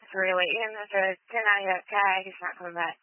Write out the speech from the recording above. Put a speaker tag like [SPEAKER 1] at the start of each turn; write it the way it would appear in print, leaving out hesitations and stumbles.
[SPEAKER 1] really, even if it's a 10 out of guy, he's not coming back.